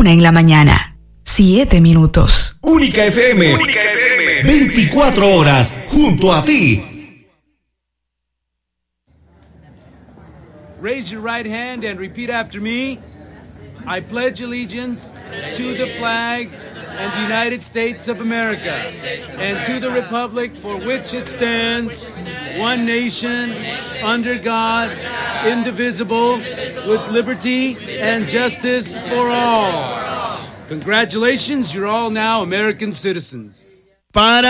1 en la mañana. 7 minutos. Única FM. 24 horas junto a ti. Raise your right hand and repeat after me. I pledge allegiance to the flag and the United States of America and to the republic for which it stands, one nation, under God, indivisible, with liberty and justice for all. Congratulations, you're all now American citizens. Para